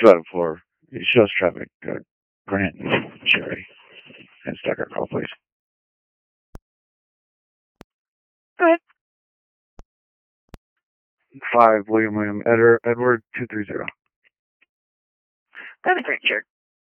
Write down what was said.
2 out of 4. It shows traffic. Grant, Cherry, and Stacker, call please. All right. 5 William Edward 230. That's a great jerk.